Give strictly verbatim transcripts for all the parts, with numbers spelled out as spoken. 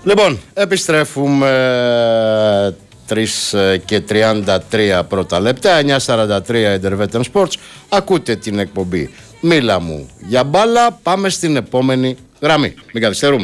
Λοιπόν, επιστρέφουμε τρεις και τριάντα τρία πρώτα λεπτά, εννιά σαράντα τρία Intervetan Sports. Ακούτε την εκπομπή Μίλα μου για μπάλα. Πάμε στην επόμενη γραμμή. Μην καθυστερούμε.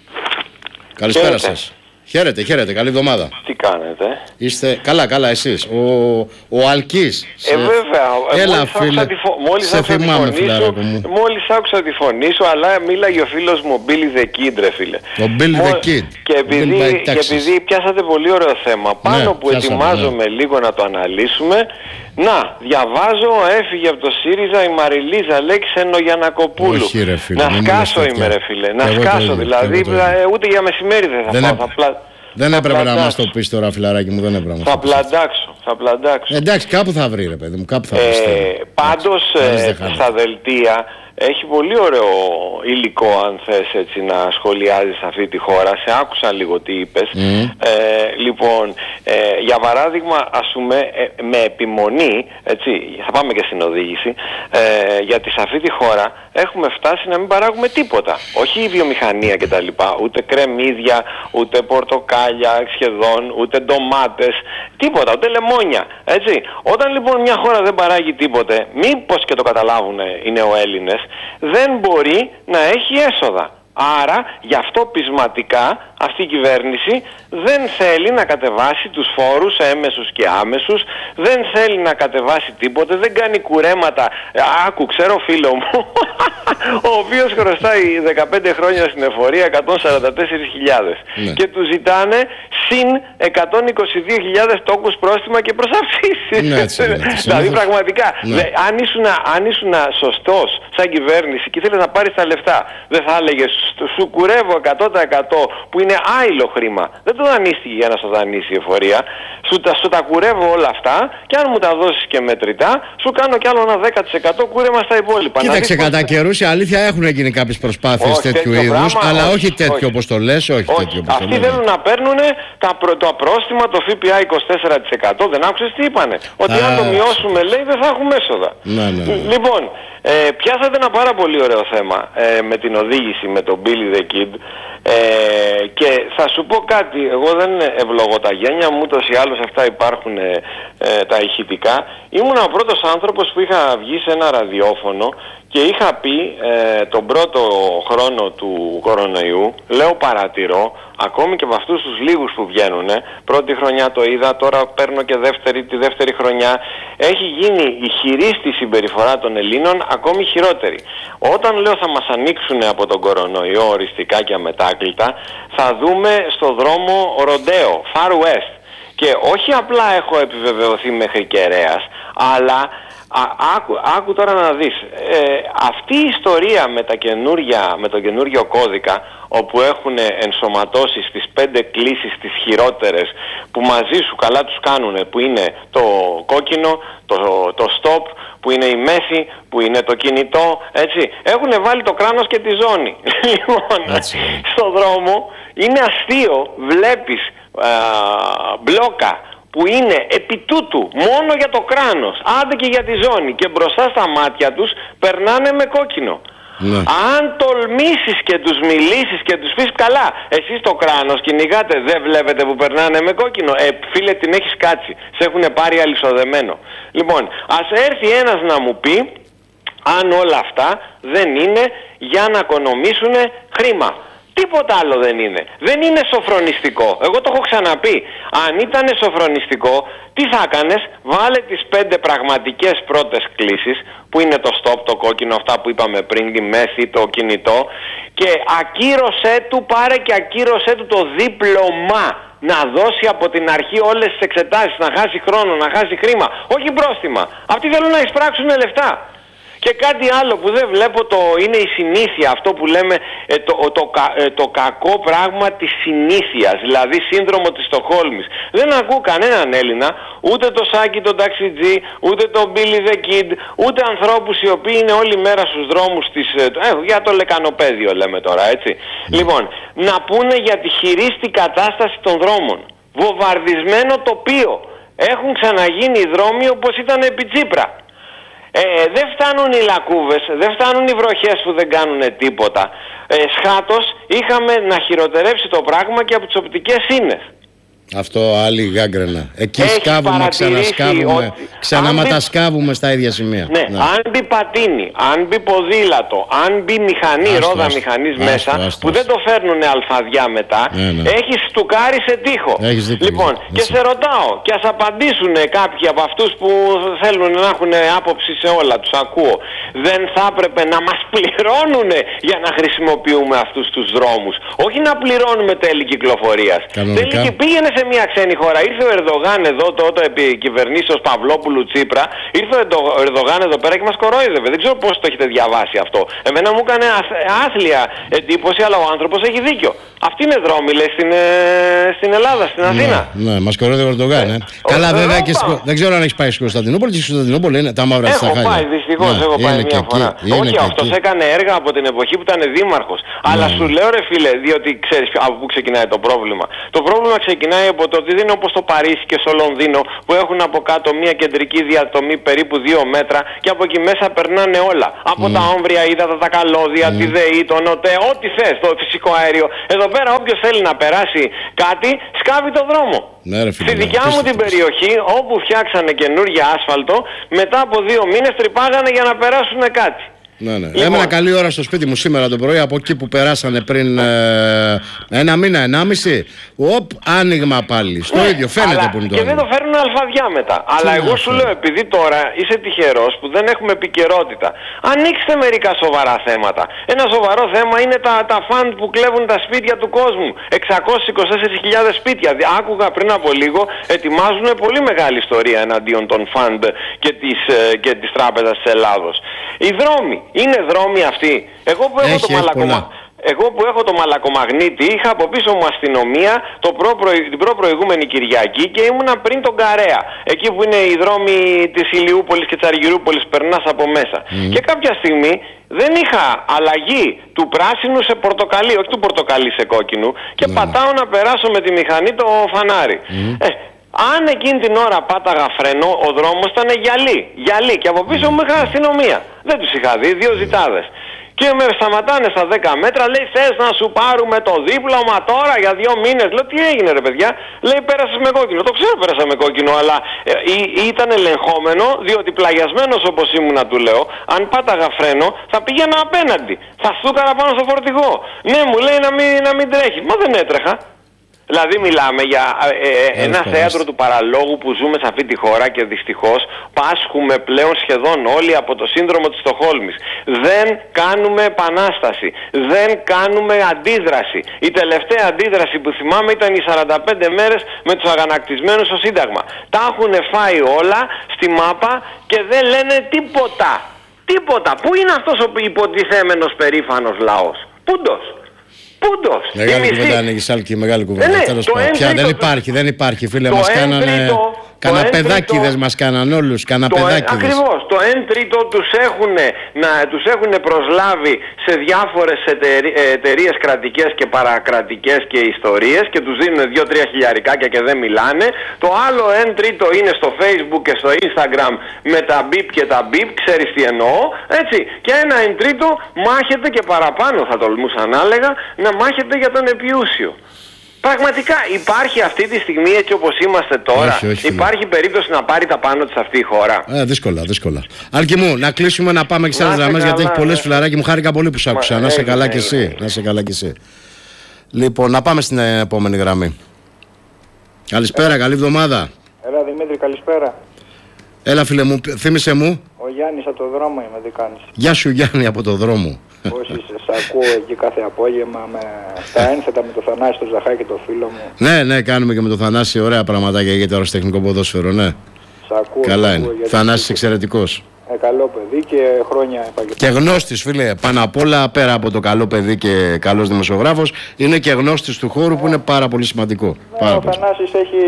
Καλησπέρα σας. Χαίρετε, χαίρετε. Καλή εβδομάδα. Τι κάνετε? Είστε καλά, καλά εσείς. Ο, ο Αλκής. Ε, βέβαια. Έλα, μόλις φίλε. Τη φω... Μόλις σε θυμάμαι, φιλαράκο μου. Μόλις άκουσα τη φωνή σου, αλλά μίλαγε ο φίλος μου, ο Billy the Kid, ρε φίλε. Ο Billy Μόλ... the Kid. Και επειδή, και επειδή πιάσατε πολύ ωραίο θέμα, πάνω ναι, που πιάσαμε, ετοιμάζομαι ναι. λίγο να το αναλύσουμε, να, διαβάζω, έφυγε από το ΣΥΡΙΖΑ η Μαριλίζα Λέξενο Γιαννακοπούλου. Όχι, ρε φίλε, να σκάσω είμαι, ρε φίλε. Να σκάσω, δηλαδή, ούτε για μεσημέρι δεν θα δεν πάω. Έ... Θα... Δεν έπρεπε να μας το πεις τώρα, φιλαράκι μου, δεν έπρεπε να μας θα το πεις. πλαντάξω, θα πλαντάξω. Εντάξει, κάπου θα βρει, ρε παιδί μου, κάπου θα βρει. Ε, πάντως, ε, στα δελτία έχει πολύ ωραίο υλικό, αν θες έτσι να σχολιάζεις αυτή τη χώρα. Σε άκουσα λίγο τι είπες. Mm. Ε, λοιπόν, ε, για παράδειγμα, ας πούμε, ε, με επιμονή, έτσι, θα πάμε και στην οδήγηση, ε, γιατί σε αυτή τη χώρα έχουμε φτάσει να μην παράγουμε τίποτα. Όχι η βιομηχανία κτλ. Ούτε κρεμμύδια, ούτε πορτοκάλια σχεδόν, ούτε ντομάτες, τίποτα, ούτε λεμόνια. Έτσι. Όταν λοιπόν μια χώρα δεν παράγει τίποτε, μήπως και το καταλάβουν οι νεοέλληνες, δεν μπορεί να έχει έσοδα. Άρα, γι' αυτό πεισματικά αυτή η κυβέρνηση δεν θέλει να κατεβάσει τους φόρους έμεσους και άμεσους, δεν θέλει να κατεβάσει τίποτε, δεν κάνει κουρέματα. Άκου, ξέρω φίλο μου, ο οποίος χρωστάει δεκαπέντε χρόνια στην εφορία εκατόν σαράντα τέσσερις χιλιάδες ναι. και του ζητάνε συν εκατόν είκοσι δύο χιλιάδες τόκους πρόστιμα και προσαυξήσεις. Ναι, έτσι, ναι, δηλαδή πραγματικά, ναι. δε, αν, ήσουν, αν ήσουν σωστός σαν κυβέρνηση και ήθελες να πάρεις τα λεφτά, δεν θα έλεγες σου κουρεύω εκατό τοις εκατό που είναι άειλο χρήμα. Δεν το δανείστηκε για να σου δανείσει η εφορία. Σου τα, σου τα κουρεύω όλα αυτά και αν μου τα δώσεις και μετρητά, σου κάνω κι άλλο ένα δέκα τοις εκατό κούρεμα στα υπόλοιπα. Κοίταξε, κατά καιρούς η αλήθεια έχουν γίνει κάποιες προσπάθειες όχι, τέτοιου είδους, αλλά όχι, όχι τέτοιο όπως το λες, όχι, όχι τέτοιο όπως το λες. Αυτοί θέλουν να παίρνουν τα, προ, το απρόστιμα, το ΦΠΑ είκοσι τέσσερα τοις εκατό. Δεν άκουσες τι είπανε? Ότι Α, αν το μειώσουμε, λέει, δεν θα έχουμε έσοδα. Ναι, ναι, ναι. Λοιπόν, ε, πιάσατε ένα πάρα πολύ ωραίο θέμα ε, με την οδήγηση, με τον Billy the Kid. Ε, και θα σου πω κάτι, εγώ δεν ευλογώ τα γένια μου, ούτως ή άλλως αυτά υπάρχουν ε, ε, τα ηχητικά. Ήμουν ο πρώτος άνθρωπος που είχα βγει σε ένα ραδιόφωνο και είχα πει ε, τον πρώτο χρόνο του κορονοϊού, λέω παρατηρώ, ακόμη και από αυτούς τους λίγους που βγαίνουν, πρώτη χρονιά το είδα, τώρα παίρνω και δεύτερη, τη δεύτερη χρονιά, έχει γίνει η χειρίστη συμπεριφορά των Ελλήνων ακόμη χειρότερη. Όταν λέω θα μας ανοίξουν από τον κορονοϊό οριστικά και αμετάκλητα, θα δούμε στο δρόμο ροντέο, Far West. Και όχι απλά έχω επιβεβαιωθεί μέχρι κεραίας, αλλά Α, άκου, άκου τώρα να δεις, ε, αυτή η ιστορία με, τα καινούρια, με τον καινούριο κώδικα, όπου έχουν ενσωματώσει στις πέντε κλίσεις τις χειρότερες, που μαζί σου καλά τους κάνουνε, που είναι το κόκκινο, το, το stop, που είναι η μέση, που είναι το κινητό, έτσι, έχουν βάλει το κράνος και τη ζώνη. Λοιπόν, στο δρόμο είναι αστείο, βλέπεις α, μπλόκα που είναι επί τούτου μόνο για το κράνος, άντε και για τη ζώνη, και μπροστά στα μάτια τους περνάνε με κόκκινο. Ναι. Αν τολμήσεις και τους μιλήσεις και τους πεις καλά, εσείς το κράνος κυνηγάτε, δεν βλέπετε που περνάνε με κόκκινο? Ε, φίλε, την έχεις κάτσει, σε έχουν πάρει αλυσοδεμένο. Λοιπόν, ας έρθει ένας να μου πει αν όλα αυτά δεν είναι για να οικονομήσουν χρήμα. Τίποτα άλλο δεν είναι. Δεν είναι σοφρονιστικό. Εγώ το έχω ξαναπεί. Αν ήταν σοφρονιστικό, τι θα έκανες? Βάλε τις πέντε πραγματικές πρώτες κλίσεις, που είναι το stop, το κόκκινο, αυτά που είπαμε πριν, τη μέση, το κινητό, και ακύρωσέ του, πάρε και ακύρωσέ του το δίπλωμα. Να δώσει από την αρχή όλες τις εξετάσεις, να χάσει χρόνο, να χάσει χρήμα. Όχι πρόστιμα. Αυτοί θέλουν να εισπράξουν λεφτά. Και κάτι άλλο που δεν βλέπω, το είναι η συνήθεια, αυτό που λέμε ε, το, το, το, ε, το κακό πράγμα της συνήθειας, δηλαδή σύνδρομο της Στοκχόλμης. Δεν ακούω κανέναν Έλληνα, ούτε το Σάκη τον ταξιτζή, ούτε τον Billy the Kid, ούτε ανθρώπους οι οποίοι είναι όλη μέρα στους δρόμους της, ε, για το λεκανοπέδιο λέμε τώρα, έτσι. Mm. Λοιπόν, να πούνε για τη χειρίστη κατάσταση των δρόμων. Βομβαρδισμένο τοπίο. Έχουν ξαναγίνει οι δρόμοι όπως ήταν επί Τσίπρα. Ε, δεν φτάνουν οι λακκούβες, δεν φτάνουν οι βροχές που δεν κάνουν τίποτα. Ε, σχάτως είχαμε να χειροτερεύσει το πράγμα και από τις οπτικές ίνες. Αυτό άλλη γάγκρενα. Εκεί Έχεις σκάβουμε, ξανασκάβουμε, ότι... ξαναματασκάβουμε στα ίδια σημεία. Ναι, ναι, αν μπει πατίνι, αν μπει ποδήλατο, αν μπει μηχανή, άστο, ρόδα άστο, μηχανής άστο, μέσα, άστο, άστο, που δεν το φέρνουνε αλφαδιά μετά, ναι, ναι. έχεις στουκάρει σε τοίχο. Δίκιο, λοιπόν, ναι. και σε ρωτάω, και ας απαντήσουν κάποιοι από αυτούς που θέλουν να έχουν άποψη σε όλα, τους ακούω. Δεν θα έπρεπε να μας πληρώνουν για να χρησιμοποιούμε αυτούς τους δρόμους. Όχι να πληρώνουμε τέλη κυκλοφορίας. Τέλη, πήγαινε σε μια ξένη χώρα. Ήρθε ο Ερδογάν εδώ, τότε επί κυβερνήσεως Παυλόπουλου Τσίπρα, ήρθε ο Ερδογάν εδώ πέρα και μας κορόιδευε. Δεν ξέρω πώς το έχετε διαβάσει αυτό. Εμένα μου έκανε άθλια εντύπωση, αλλά ο άνθρωπος έχει δίκιο. Αυτή είναι δρόμη, λέει, στην, ε, στην Ελλάδα, στην Αθήνα. Ναι, ναι, μας κορόιδευε ο Ερδογάν. Ε. Ε, Καλά, ε, βέβαια, και στο, δεν ξέρω αν έχει πάει στη Κωνσταντινούπολη. Και στη Κωνσταντινούπολη είναι τα μαύρα της Σαχάλια. Έχω πάει, δυστυχώς, ναι, έχω πάει μια φορά. Εκεί, όχι, αυτός έκανε έργα από την εποχή που ήταν δήμαρχος. Ναι. Αλλά σου λέω, ρε φίλε, διότι ξέρεις από πού ξεκινάει το πρόβλημα. Το πρόβλημα ξεκινάει από το ότι δεν είναι όπως το Παρίσι και στο Λονδίνο που έχουν από κάτω μια κεντρική διατομή περίπου δύο μέτρα και από εκεί μέσα περνάνε όλα. Από mm. τα όμβρια ύδατα, τα καλώδια, mm. τη ΔΕΗ, τον ΟΤΕ, ό,τι θες, το φυσικό αέριο. Εδώ πέρα όποιος θέλει να περάσει κάτι, σκάβει το δρόμο. Ναι, ρε, φίλε, στη δικιά ναι, μου την περιοχή, όπου φτιάξανε καινούργια άσφαλτο, μετά από δύο μήνες τρυπάγανε για να περάσουν κάτι. Ναι, ναι. Λοιπόν. Έμενα καλή ώρα στο σπίτι μου σήμερα το πρωί από εκεί που περάσανε πριν ε, ένα μήνα, ενάμιση. Οπ, άνοιγμα πάλι. Στο ναι, ίδιο φαίνεται αλλά, που είναι το και άνοιγμα. δεν το φέρνουν αλφαδιά μετά. Τι αλλά εγώ σου λέω, επειδή τώρα είσαι τυχερός που δεν έχουμε επικαιρότητα, ανοίξτε μερικά σοβαρά θέματα. Ένα σοβαρό θέμα είναι τα, τα φαντ που κλέβουν τα σπίτια του κόσμου. εξακόσιες είκοσι τέσσερις χιλιάδες σπίτια. Άκουγα πριν από λίγο, ετοιμάζουν πολύ μεγάλη ιστορία εναντίον των φαντ και της, και της Τράπεζας της Ελλάδος. Οι δρόμοι. Είναι δρόμοι αυτοί. Εγώ που έχω, το, μαλακομα... Εγώ που έχω το Μαλακομαγνήτη είχα από πίσω μου αστυνομία το προ... την προπροηγούμενη Κυριακή και ήμουνα πριν τον Καρέα. Εκεί που είναι οι δρόμοι της Ηλιούπολης και της Αργυρούπολης, περνάς από μέσα. Mm. Και κάποια στιγμή δεν είχα αλλαγή του πράσινου σε πορτοκαλί, όχι του πορτοκαλί σε κόκκινου, και mm. πατάω να περάσω με τη μηχανή το φανάρι. Mm. Ε, αν εκείνη την ώρα πάταγα φρένο, ο δρόμος ήταν γυαλί, γυαλί και από πίσω μου είχα αστυνομία. Δεν τους είχα δει, δύο ζητάδες. Και με σταματάνε στα δέκα μέτρα, λέει θες να σου πάρουμε το δίπλωμα τώρα για δύο μήνες. Λέω τι έγινε ρε παιδιά, λέει πέρασες με κόκκινο. Το ξέρω πέρασα με κόκκινο, αλλά ε, ε, ήταν ελεγχόμενο, διότι πλαγιασμένος όπως ήμουνα του λέω, αν πάταγα φρένο θα πήγαινα απέναντι. Θα στούκαρα πάνω στο φορτηγό. Ναι, μου λέει να μην, να μην τρέχει. Μα δεν έτρεχα. Δηλαδή μιλάμε για ε, ε, ένα θέατρο του παραλόγου που ζούμε σε αυτή τη χώρα και δυστυχώς πάσχουμε πλέον σχεδόν όλοι από το σύνδρομο της Στοκχόλμης. Δεν κάνουμε επανάσταση, δεν κάνουμε αντίδραση. Η τελευταία αντίδραση που θυμάμαι ήταν οι σαράντα πέντε μέρες με τους αγανακτισμένους στο Σύνταγμα. Τα έχουν φάει όλα στη μάπα και δεν λένε τίποτα. Τίποτα. Πού είναι αυτός ο υποτιθέμενος περήφανος λαός? Πούντος. Πούντος. Μεγάλη κουβέντα ανοίγεις, Άλκη, μεγάλη κουβέντα. Ναι, Τέλος πάντων. Πια δεν υπάρχει, δεν υπάρχει, φίλε. Μας κάνανε. Κάνα παιδάκιδες μας κάναν όλους, κάνα παιδάκιδες. Ακριβώς. Το εν τρίτο τους έχουν, να, τους έχουν προσλάβει σε διάφορες εταιρείες κρατικές και παρακρατικές και ιστορίες και τους δίνουν δύο τρία χιλιαρικάκια και δεν μιλάνε. Το άλλο εν τρίτο είναι στο Facebook και στο Instagram με τα μπιπ και τα μπιπ, ξέρεις τι εννοώ, έτσι. Και ένα εν τρίτο μάχεται και παραπάνω, θα τολμούσα να έλεγα, να μάχεται για τον επιούσιο. Πραγματικά υπάρχει αυτή τη στιγμή, έτσι όπως είμαστε τώρα, όχι, όχι, υπάρχει περίπτωση να πάρει τα πάνω της αυτή η χώρα? Ε, δύσκολα, δύσκολα. Άλκη μου, να κλείσουμε να πάμε και σε άλλες γραμμές, γιατί έχει πολλές φιλαράκι μου. Χάρηκα πολύ που σ' άκουσα. Να είσαι καλά κι εσύ. Να είσαι καλά κι εσύ. Λοιπόν, να πάμε στην επόμενη γραμμή. Καλησπέρα, καλή εβδομάδα. Έλα Δημήτρη, καλησπέρα. Έλα φίλε μου, θύμισε μου. Ο Γιάννης από το δρόμο είμαι, τι κάνεις? Γεια σου Γιάννη από το δρόμο. Πώς είσαι, σ' ακούω εκεί κάθε απόγευμα με τα ένθετα με το Θανάση, το Ζαχάκι, το φίλο μου. Ναι, ναι, κάνουμε και με το Θανάση ωραία πραγματάκια για το τεχνικό ποδόσφαιρο, ναι. Σ' ακούω. Καλά είναι. Θανάσης εξαιρετικός. Ε, καλό παιδί και χρόνια επαγγελματίας. Και γνώστης φίλε, πάνω απ' όλα πέρα από το καλό παιδί και καλός δημοσιογράφος, είναι και γνώστης του χώρου που είναι πάρα πολύ σημαντικό. Ναι, πάρα ο πολύ. Θανάσης έχει,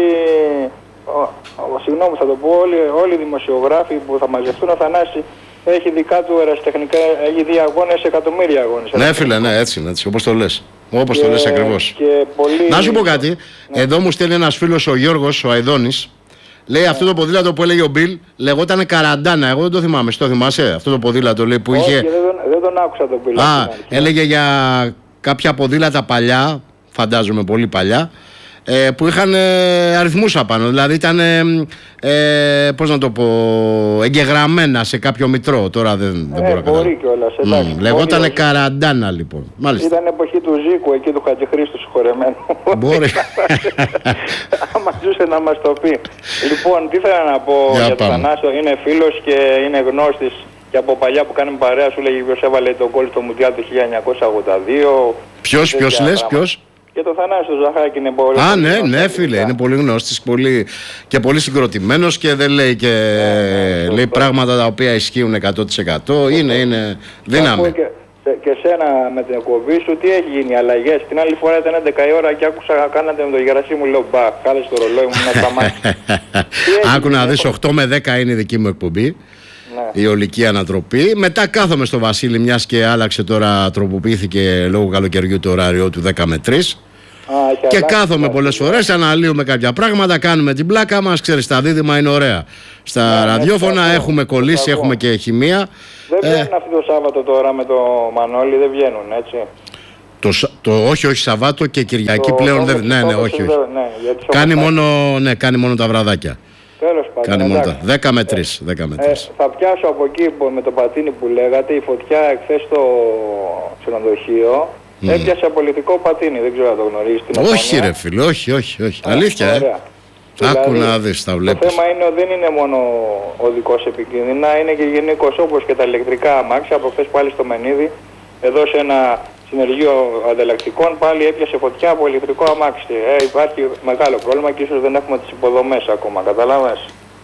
ο, ο, συγγνώμη θα το πω, όλοι, όλοι οι δημοσιογράφοι που θα μαζευτούν, ο Θανάσης έχει δικά του ερασιτεχνικά, έχει δει αγώνες, εκατομμύρια αγώνες. Ναι φίλε, ναι, έτσι είναι, έτσι, όπως το λες. Όπως το λες ακριβώς. Και πολύ... Να σου πω κάτι, ναι. Εδώ μου στέλνει ένας φίλος ο Γιώργος, ο Αηδόνης, Λέει αυτό το ποδήλατο που έλεγε ο Μπιλ λεγόταν Καραντάνα. Εγώ δεν το θυμάμαι. Στο θυμάσαι αυτό το ποδήλατο λέει, που Όχι, είχε. δεν τον, δεν τον άκουσα τον Μπιλ. Α, έλεγε για κάποια ποδήλατα παλιά, φαντάζομαι πολύ παλιά, ε, που είχαν ε, αριθμούς απάνω. Δηλαδή ήταν, ε, ε, πώς να το πω, εγγεγραμμένα σε κάποιο μητρό. Τώρα δεν, δεν ε, μπορώ να καταλάβω. Μπορεί κιόλας, εντάξει. Mm, λεγότανε Καραντάνα λοιπόν. Μάλιστα. Ήταν εποχή του Ζήκου, εκεί του Χατζηχρήστου συγχωρεμένου. Μπορεί. Άμα ζούσε να μας το πει. Λοιπόν, τι ήθελα να πω για, για τον Θανάσιο. Είναι φίλος και είναι γνώστης. Και από παλιά που κάνουμε παρέα σου λέγει ποιος έβαλε τον γκολ στο Μουντιάλ του χίλια εννιακόσια ογδόντα δύο. Ποιος, ποιος λες, ποιος? Και το Θανάσιο Ζαχάκη είναι πολύ. Α, ναι, ναι, φίλε, είναι πολύ γνώστης πολύ, και πολύ συγκροτημένος και δεν λέει και ναι, ναι, λέει πράγματα τα οποία ισχύουν εκατό τοις εκατό. Είναι, είναι δύναμη. Και, και σένα με την εκπομπή σου, τι έχει γίνει, αλλαγές? Την άλλη φορά ήταν έντεκα η ώρα και άκουσα, κάνατε με το Γερασίμου, λέω μπα, κάλεσε το ρολόι μου να σταμάσει. Άκου να δεις, οκτώ με δέκα είναι η δική μου εκπομπή. Ναι. Η ολική ανατροπή. Μετά κάθομαι στο Βασίλη, μιας και άλλαξε τώρα, τροποποιήθηκε λόγω καλοκαιριού το ωράριό του δέκα με τρεις. Α, και κάθομαι πολλές φορές, αναλύουμε κάποια πράγματα, κάνουμε την πλάκα μας. Ξέρεις, τα δίδυμα είναι ωραία. Στα ναι, ραδιόφωνα ναι, έχουμε κολλήσει, έχουμε και χημεία. Δεν βγαίνουν ε, αυτοί το Σάββατο τώρα με το Μανώλη, δεν βγαίνουν, έτσι? Το, το, όχι, όχι, Σαββάτο και Κυριακή το, πλέον δεν. Ναι, ναι, όχι. όχι. Ναι, κάνει, μόνο, ναι, κάνει μόνο τα βραδάκια. Τέλος πάντων. Κάνει μόνο τα δέκα με τρεις. Ε, ε, θα πιάσω από εκεί με το πατίνι που λέγατε. Η φωτιά εχθές στο ξενοδοχείο mm. έπιασε πολιτικό πατίνι. Δεν ξέρω αν το γνωρίζεις. Όχι, ρε φίλε, όχι, όχι. όχι. Α, αλήθεια, ε. Άκου δηλαδή, να δεις, τα βλέπεις. Το θέμα είναι ότι δεν είναι μόνο οδικός επικίνδυνα, είναι και γενικώς όπως και τα ηλεκτρικά αμάξια. Από χθες πάλι στο Μενίδη, εδώ σε ένα συνεργείο ανταλλακτικών, πάλι έπιασε φωτιά από ηλεκτρικό αμάξι. Ε, υπάρχει μεγάλο πρόβλημα και ίσως δεν έχουμε τις υποδομές ακόμα, καταλάβες.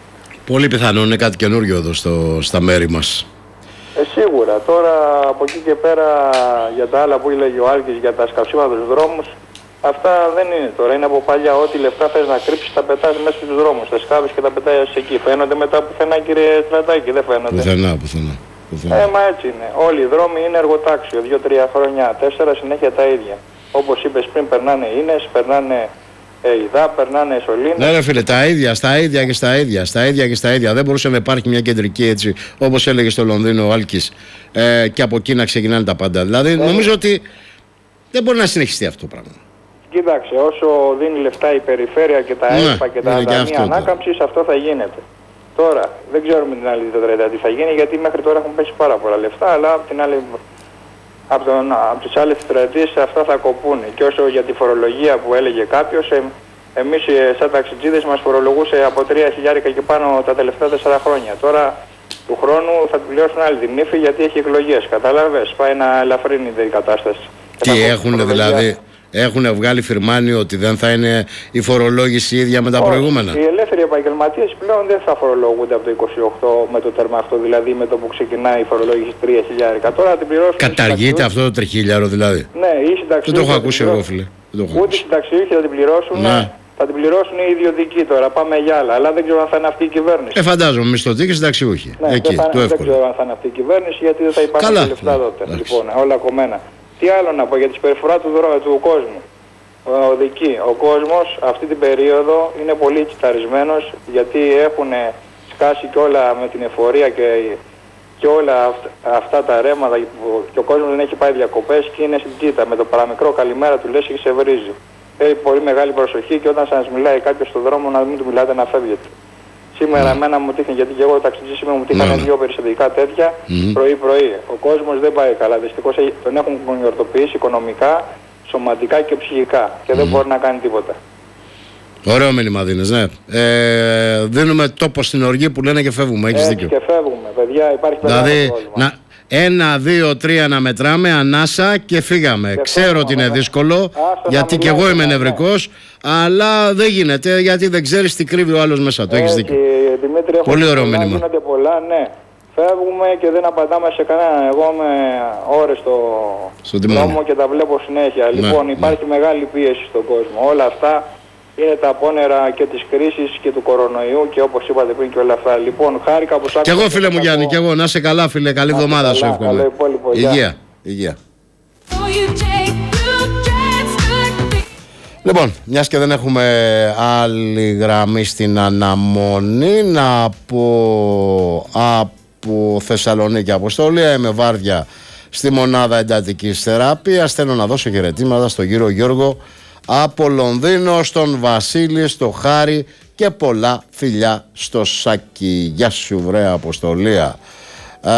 Πολύ πιθανό, είναι κάτι καινούριο εδώ στο, στα μέρη μας. Ε, σίγουρα. Τώρα από εκεί και πέρα για τα άλλα που έλεγε ο Άλκης για τα σκαψίματα στους δρόμους, αυτά δεν είναι τώρα. Είναι από παλιά. Ό,τι λεφτά θες να κρύψεις τα πετάς μέσα στους δρόμους. Τα σκάβεις και τα πετάς εκεί. Φαίνονται μετά πουθενά, κύριε Στρατάκη? Δεν φαίνονται. Πουθενά, πουθενά. Ε, μα έτσι είναι. Όλοι οι δρόμοι είναι εργοτάξιο. Δύο-τρία χρόνια, τέσσερα συνέχεια τα ίδια. Όπως είπες πριν, περνάνε ίνες, περνάνε ε, υδά, περνάνε σωλήνες. Ναι, ρε φίλε, τα ίδια, στα ίδια και στα ίδια. Στα ίδια και στα ίδια. Δεν μπορούσε να υπάρχει μια κεντρική έτσι, όπως έλεγε στο Λονδίνο ο Άλκης, ε, και από εκεί να ξεκινάνε τα πάντα. Δηλαδή, ε, νομίζω ότι δεν μπορεί να συνεχιστεί αυτό το πράγμα. Κοίταξε, όσο δίνει λεφτά η περιφέρεια και τα ΕΣΠΑ ναι, και τα δανεία ανάκαμψης, αυτό θα γίνεται. Τώρα, δεν ξέρουμε την άλλη τετραετία τι θα γίνει, γιατί μέχρι τώρα έχουν πέσει πάρα πολλά λεφτά, αλλά από, την άλλη, από, τον, από τις άλλες τετραετίες αυτά θα κοπούν. Και όσο για τη φορολογία που έλεγε κάποιος, ε, εμείς σαν ταξιτζίδες μας φορολογούσε από τρία χιλιάρικα και πάνω τα τελευταία τέσσερα χρόνια. Τώρα, του χρόνου θα την πληρώσουν άλλη την ύφη γιατί έχει εκλογές, κατάλαβες, πάει να ελαφρύνει η κατάσταση. Τι έχουν δηλαδή... Έχουν βγάλει φυρμάνιο ότι δεν θα είναι η φορολόγηση ίδια με τα Όχι, προηγούμενα. Οι ελεύθεροι επαγγελματίες πλέον δεν θα φορολογούνται από το είκοσι οκτώ με το τέρμα αυτό, δηλαδή με το που ξεκινάει η φορολόγηση τρία χιλιάρικα. Τώρα την πληρώσουν. Καταργείται αυτό το τρεχίλιαρο δηλαδή? Ναι, οι συνταξιούχοι. Δεν το έχω ακούσει εγώ, φίλε. Ούτε οι συνταξιούχοι θα την πληρώσουν. Ναι. Θα την πληρώσουν οι ιδιωτικοί τώρα. Πάμε για άλλα. Αλλά δεν ξέρω αν θα είναι αυτή η κυβέρνηση. Ε, φαντάζομαι μισθωτοί και συνταξιούχοι. Ναι, εκεί, δεν, θα, το δεν ξέρω αν θα είναι αυτή η κυβέρνηση γιατί δεν θα υπάρχουν λεφτά τότε. Λοιπόν, όλα κομμένα. Τι άλλο να πω για τη συμπεριφορά του, του κόσμου. Οδική. Ο κόσμος αυτή την περίοδο είναι πολύ κυταρισμένος γιατί έχουν σκάσει και όλα με την εφορία και, και όλα αυτα, αυτά τα ρέματα και ο κόσμος δεν έχει πάει διακοπές και είναι στην κοίτα. Με το παραμικρό καλημέρα του λες και σε βρίζει. Έχει πολύ μεγάλη προσοχή και όταν σας μιλάει κάποιος στον δρόμο να μην του μιλάτε να φεύγετε. Σήμερα εμένα μου τύχει, γιατί και εγώ ταξιτζή σήμερα μου τύχανε δύο περιστατικά τέτοια mm-hmm. πρωί-πρωί. Ο κόσμος δεν πάει καλά. Δυστυχώς τον έχουν γονιορτοποιήσει οικονομικά, σωματικά και ψυχικά και mm. δεν μπορεί να κάνει τίποτα. Ωραίο μήνυμα δίνεις, ναι. Ε, δίνουμε τόπο στην οργή που λένε και φεύγουμε, έχεις δίκιο. Και φεύγουμε, παιδιά, υπάρχει δηλαδή, να, ένα, δύο, τρία να μετράμε, ανάσα και φύγαμε. Και Ξέρω φεύγουμε, ότι είναι δύσκολο, Άστο γιατί και εγώ είμαι νευρικός, ναι. αλλά δεν γίνεται, γιατί δεν ξέρεις τι κρύβει ο άλλος μέσα του, έχεις δίκιο. Δημήτρη, πολύ ωραίο μήνυμα. Γίνονται πολλά, ναι. Φεύγουμε και δεν απαντάμε σε κανέναν. Εγώ είμαι ώρες στο δρόμο και τα βλέπω συνέχεια. Ναι, λοιπόν, υπάρχει ναι. μεγάλη πίεση στον κόσμο. Όλα αυτά είναι τα απόνερα και της κρίσης και του κορονοϊού και όπως είπατε πριν και όλα αυτά. Λοιπόν, χάρηκα που σ' άκουσα. Και εγώ φίλε μου Γιάννη, και εγώ να είσαι καλά φίλε. Καλή εβδομάδα σου εύχομαι. Υγεία. Υγεία. Λοιπόν, μιας και δεν έχουμε άλλη γραμμή στην αναμονή, να πω από Θεσσαλονίκη Αποστόλια, είμαι βάρδια στη μονάδα εντατικής θεραπείας. Θέλω να δώσω χαιρετήματα στον κύριο Γιώργο από Λονδίνο, στον Βασίλη, στο Χάρη και πολλά φιλιά στο Σάκη. Γεια σου βρε Αποστολία. Α,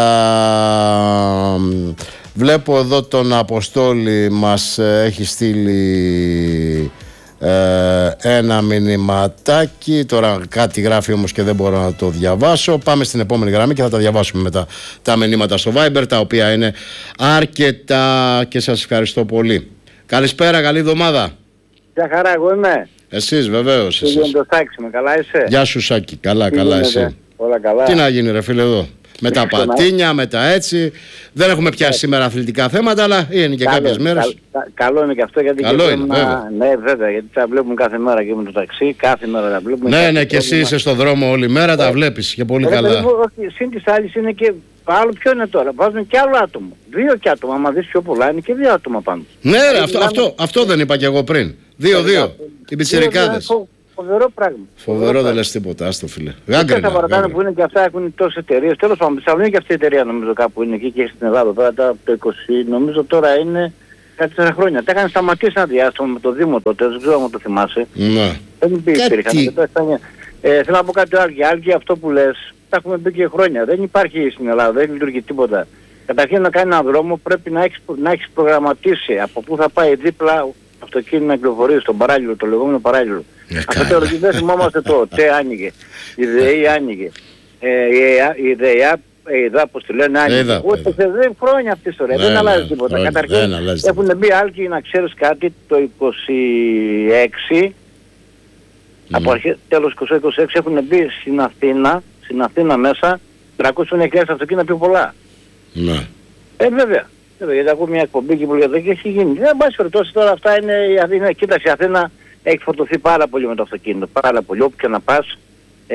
βλέπω εδώ τον Αποστόλη μας έχει στείλει ε, ένα μηνυματάκι. Τώρα κάτι γράφει όμως και δεν μπορώ να το διαβάσω. Πάμε στην επόμενη γραμμή και θα τα διαβάσουμε μετά τα μηνύματα στο Viber, τα οποία είναι αρκετά και σας ευχαριστώ πολύ. Καλησπέρα, καλή εβδομάδα. Γεια χαρά, εγώ είμαι. Εσείς βεβαίως. Εσείς. Το Σάκη, με καλά είσαι. Γεια σου Σάκη, καλά, τι καλά εσύ. Όλα καλά. Τι να γίνει ρε φίλε εδώ. Με τα πατίνια, με τα έτσι. Δεν έχουμε πιάσει σήμερα αθλητικά θέματα, αλλά είναι και κάποιες μέρες. Κα, καλό είναι και αυτό, γιατί καλό και είναι, να... βέβαια. Ναι, βέβαια, γιατί τα βλέπουμε κάθε μέρα και με το ταξί, κάθε μέρα τα βλέπουμε. Ναι, ναι, και εσύ είσαι στον δρόμο όλη μέρα, τα βλέπεις και πολύ ε, καλά. Βέβαια, όχι, συν της άλλης είναι και άλλο, ποιο είναι τώρα, βάζουν και άλλο άτομο. Δύο και άτομα, άμα δεις πιο πολλά, είναι και δύο άτομα πάνω. Ναι, ρε, αυτό, αυτό, αυτό δεν είπα και εγώ πριν. Δύο-δύο. Οι πιτσιρικάδες. Φοβερό πράγμα. Φοβερό δεν λες τίποτα, άστο φίλε. Γάγκρινα. Τα παρατάνε που είναι και αυτά έχουν τόσες εταιρείες. Τέλος πάντων, Θεσσαλονίκη αυτή η εταιρεία νομίζω κάπου είναι εκεί και στην Ελλάδα τώρα το είκοσι, νομίζω τώρα είναι κάτι τέσσερα χρόνια. Τα έκανε σταματήσει ένα διάστημα με το Δήμο τότε, δεν ξέρω αν το θυμάσαι. Ναι. Δεν υπήρχαν. Ε, θέλω να πω κάτι άλλο. Άλλοι αυτό που λες, τα έχουμε πει και χρόνια. Δεν υπάρχει στην Ελλάδα, δεν λειτουργεί τίποτα. Καταρχήν να κάνει έναν δρόμο πρέπει να έχεις, να έχεις προγραμματίσει από πού θα πάει δίπλα αυτοκίνητο να κυκλοφορεί στον παράλληλο, το λεγόμενο παράλληλο. Αυτό το ότι δεν θυμόμαστε το ΤΕ άνοιγε, η ΔΕΗ άνοιγε, ε, η ΔΕΙΑ, η ΔΑ πώς τη λένε άνοιγε. Ούτε σε δύο χρόνια αυτή η ιστορία, δεν αλλάζει τίποτα. Καταρχήν έχουν μπει άλλοι, να ξέρεις κάτι, το είκοσι έξι, από αρχές, τέλος είκοσι είκοσι έξι έχουν μπει στην Αθήνα, στην Αθήνα μέσα, τριακόσιες χιλιάδες αυτοκίνητα πιο πολλά. Ναι. Ε, βέβαια. Γιατί ακούω μια εκπομπή και που έχει γίνει. Δεν πάση περιπτώσει τώρα αυτά είναι η Αθήνα. Κοίταξε, η Αθήνα έχει φορτωθεί πάρα πολύ με το αυτοκίνητο. Πάρα πολύ. Όπου και να πας, ε,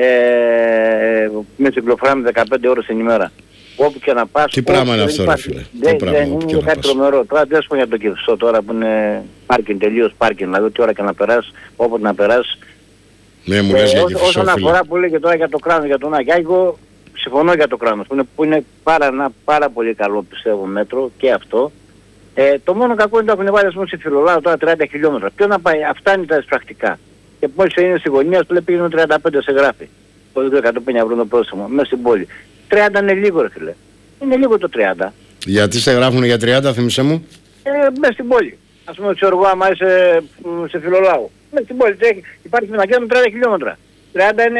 με κυκλοφοράμε δεκαπέντε ώρες την ημέρα. Όπου και να πας. Τι πράγμα είναι αυτό, ρε φίλε. Δεν, δεν είναι κάτι τρομερό. Τώρα δεν σου πω για το Κηφισό τώρα που είναι πάρκινγκ, τελείως πάρκινγκ. Δηλαδή, τι ώρα και να περάσεις, όποτε να περάσεις. Ναι, μου λες για Κηφισό, φίλε. Όσον αφορά που λέει και τώρα για το κράνος, για τον Αγιάγο. Συμφωνώ για το κράνος που είναι, που είναι πάρα, ένα πάρα πολύ καλό πιστεύω μέτρο και αυτό. Ε, το μόνο κακό είναι ότι έχουν βάλει στη Φιλολάδα τώρα τριάντα χιλιόμετρα. Ποιο να πάει, αυτά είναι τα πρακτικά. Και μόλις είναι στη γωνία του λέει πήγαινε τριάντα πέντε σε γράφει. Το εκατόν πενήντα ευρώ το πρόσημο μέσα στην πόλη. τριάντα είναι λίγο ρε φίλε. Είναι λίγο το τριάντα. Γιατί σε γράφουν για τριάντα, θύμισε μου. Ε, μέσα στην πόλη. Ας πούμε ξέρω εγώ άμα είσαι σε Φιλολάγο. Μέσα στην πόλη υπάρχει μια με τριάντα χιλιόμετρα. τριάντα είναι...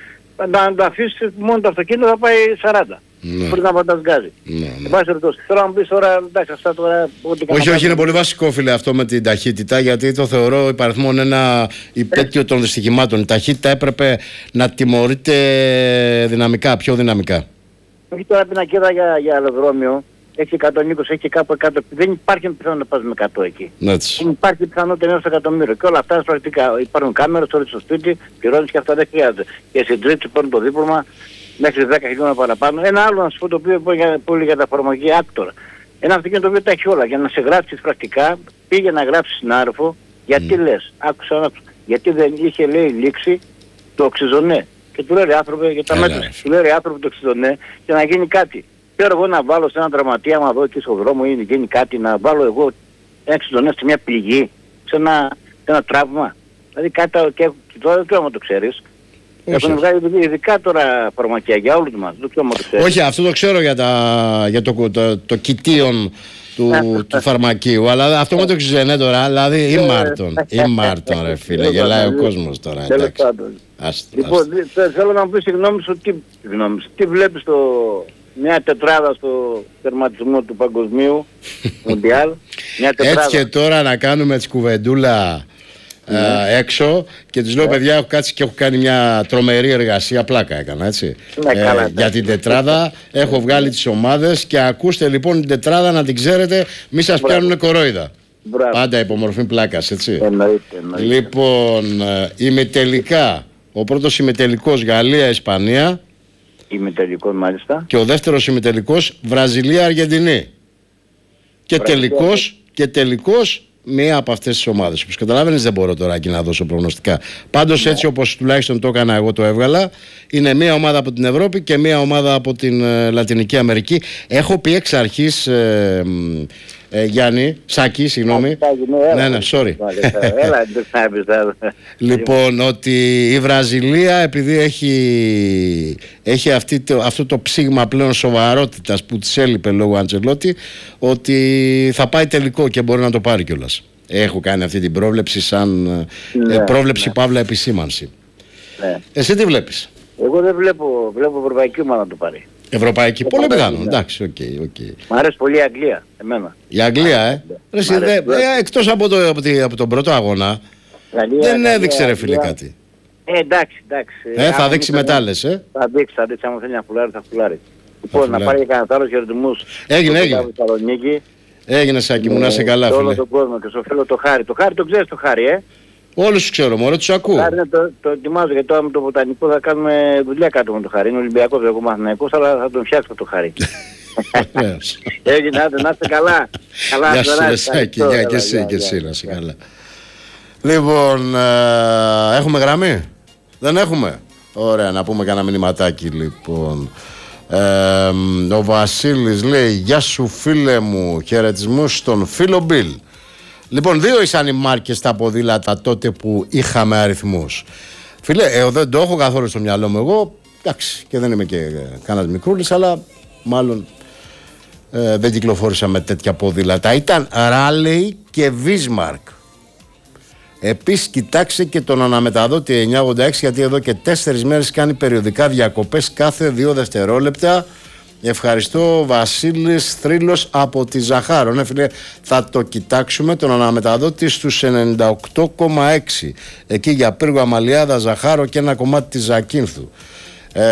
Να το αφήσεις μόνο το αυτοκίνητο θα πάει σαράντα. Ναι. Χωρίς να πανταζγκάζει. Ναι, ναι. Θέλω να μου πεις τώρα, εντάξει αυτά τώρα... Όχι, όχι, είναι πολύ βασικό φίλε αυτό με την ταχύτητα, γιατί το θεωρώ υπαριθμόν ένα υπέτειο των δυστυχημάτων. Η ταχύτητα έπρεπε να τιμωρείται δυναμικά, πιο δυναμικά. Όχι τώρα πινακίδα για, για αεροδρόμιο, έχει εκατόν είκοσι, έχει κάπου εκατό. Δεν υπάρχει πιθανότητα να πας με εκατό εκεί. Έτσι. Δεν υπάρχει πιθανότητα ενός εκατομμύριο. Και όλα αυτά είναι πρακτικά. Υπάρχουν κάμερες τώρα στο σπίτι, πληρώνεις και αυτά δεν χρειάζεται. Και στην τρίτη παίρνουν το δίπλωμα μέχρι δέκα χιλιόμετρα παραπάνω. Ένα άλλο να σου πω το οποίο που για τα εφαρμογή άκτορα. Ένα αυτοκίνητο το οποίο τα έχει όλα. Για να σε γράψεις πρακτικά, πήγε να γράψεις συνάδελφο, γιατί mm. λες, άκουσα, άκουσα. Γιατί δεν είχε λέει λήξει το οξυζονέ. Και του λέει άνθρωποι για τα μέτρα. Του λέει άνθρωποι το οξυζονέ και να γίνει κάτι. Θέλω εγώ να βάλω σε έναν τραυματία, άμα δω εκεί στον δρόμο ή γίνει κάτι, να βάλω εγώ ένα οξυζονέ σε μια πληγή, σε ένα, σε ένα τραύμα. Δηλαδή κάτι και, και τώρα δεν ξέρω αν το ξέρεις. Έχουν βγάλει ειδικά τώρα φαρμακεία για όλους μας. Δεν ξέρω αν το ξέρεις. Όχι, αυτό το ξέρω για, τα, για το, το, το, το κοιτίον του, του φαρμακείου. Αλλά αυτό με το οξυζονέ τώρα, δηλαδή ή Μάρτον. Ή Μάρτον ρε φίλε, γελάει ο κόσμος τώρα. Λοιπόν, θέλω να μου πεις τη γνώμη σου, τι βλέπεις το... Μια τετράδα στο τερματισμό του παγκοσμίου Μουντιάλ. Έτσι και τώρα να κάνουμε τη κουβεντούλα ναι. ε, έξω και τους λέω ναι. παιδιά έχω κάτσει και έχω κάνει μια τρομερή εργασία, πλάκα έκανα έτσι ναι, ε, καλά, για την τετράδα έχω βγάλει τις ομάδες και ακούστε λοιπόν την τετράδα να την ξέρετε, μη σας πιάνουνε κορόιδα. Μπράβο. Πάντα υπομορφή πλάκας έτσι. Εννοείται, εννοείται. Λοιπόν ε, ημιτελικά, ο πρώτος ημιτελικός Γαλλία-Ισπανία. Ημιτελικός μάλιστα. Και ο δεύτερος ημιτελικός Βραζιλία-Αργεντινή. Και τελικός, και τελικός μία από αυτές τις ομάδες. Όπως καταλάβαινες, δεν μπορώ τώρα εκεί να δώσω προγνωστικά. Πάντως, έτσι όπως τουλάχιστον το έκανα, εγώ το έβγαλα. Είναι μία ομάδα από την Ευρώπη και μία ομάδα από την ε, Λατινική Αμερική. Έχω πει εξ αρχής, ε, ε, Γιάννη, Σάκη, συγγνώμη. Ναι, ναι, sorry. Λοιπόν, ότι η Βραζιλία, επειδή έχει, έχει αυτή το, αυτό το ψήγμα πλέον σοβαρότητας που της έλειπε λόγω Αντσελότη, ότι θα πάει τελικό και μπορεί να το πάρει κιόλας. Έχω κάνει αυτή την πρόβλεψη σαν ναι, ε, πρόβλεψη ναι. Παύλα επισήμανση. Ναι. Εσύ τι βλέπεις? Εγώ δεν βλέπω, βλέπω ευρωπαϊκή ομάδα να το πάρει. Ευρωπαϊκή, πολύ πιθανό. Εντάξει, οκ, okay, οκ. Okay. Μ' αρέσει πολύ η Αγγλία, εμένα. Η Αγγλία, ε. Ρε, δε, ε εκτός από, το, από, τη, από τον πρώτο αγώνα, Αγγλία, δεν έδειξε ρε φίλε κάτι. Ε, εντάξει, εντάξει. Ε, θα δείξει μετά λες, ε. Θα δείξει, θα δείξει. Αν θέλει να πουλάρει, θα πουλάρει. Λοιπόν, να πάρει και κανένα άλλο χαιρετισμούς. Έγινε, έγινε. Έγινε, Σάκη μου, να σε καλά, φίλε. Όλο τον κόσμο και στο φίλο το Χάρη. Το Χάρη το ξέρεις το Χάρη, ε. Όλους τους ξέρω, μωρέ, τους ακούω. Χάρη το, το ετοιμάζω, γιατί τώρα με το βοτανικό θα κάνουμε δουλειά κάτω με το Χάρη. Είναι Ολυμπιακός, εγώ Μαθηναϊκός, αλλά θα τον φτιάξω το Χάρη. Έγινε, άντε, να είστε καλά. Καλά, γεια σου, Σάκη, γεια και εσύ και εσύ, να είσαι καλά. Λοιπόν, ε, έχουμε γραμμή? Δεν έχουμε? Ωραία, να πούμε κανένα μηνυματάκι λοιπόν. Ε, ο Βασίλης λέει: γεια σου φίλε μου, χαιρετισμούς στον φίλο Μπιλ. Λοιπόν, δύο ήσαν οι μάρκες στα ποδήλατα τότε που είχαμε αριθμούς. Φίλε, εγώ δεν το έχω καθόλου στο μυαλό μου. Εγώ, εντάξει, και δεν είμαι και κανένας μικρούλης, αλλά μάλλον ε, δεν κυκλοφόρησα με τέτοια ποδήλατα. Ήταν Raleigh και Bismarck. Επίσης κοιτάξτε και τον αναμεταδότη εννιακόσια ογδόντα έξι, γιατί εδώ και τέσσερις μέρες κάνει περιοδικά διακοπές κάθε δύο δευτερόλεπτα. Ευχαριστώ, Βασίλης Θρύλος από τη Ζαχάρο. Ναι φίλε, θα το κοιτάξουμε τον αναμεταδότη στους ενενήντα οκτώ κόμμα έξι. Εκεί για Πύργο, Αμαλιάδα, Ζαχάρο και ένα κομμάτι της Ζακίνθου. Ε,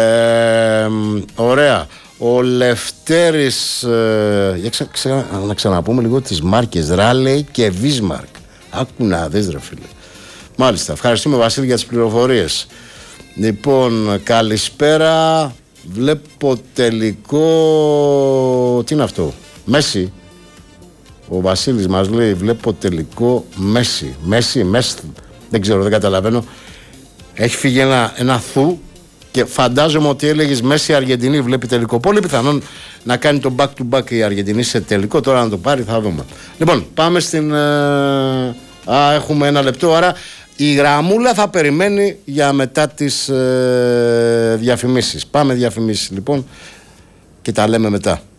ωραία. Ο Λευτέρης, ε, για ξα, ξα, να ξαναπούμε λίγο τις μάρκες Raleigh και Bismarck. Άκου να δεις ρε φίλε. Μάλιστα, ευχαριστούμε Βασίλη για τις πληροφορίες. Λοιπόν, καλησπέρα. Βλέπω τελικό. Τι είναι αυτό? Μέση. Ο Βασίλης μας λέει: βλέπω τελικό Μέση. Μέση, Μέση. Δεν ξέρω, δεν καταλαβαίνω. Έχει φύγει ένα, ένα θου. Και φαντάζομαι ότι έλεγες Μέση Αργεντινή βλέπει τελικό. Πολύ πιθανόν να κάνει το back to back η Αργεντινή σε τελικό. Τώρα να το πάρει θα δούμε. Λοιπόν, πάμε στην... Ε... Α, έχουμε ένα λεπτό, άρα η γραμμούλα θα περιμένει για μετά τις ε, διαφημίσεις. Πάμε διαφημίσεις λοιπόν και τα λέμε μετά.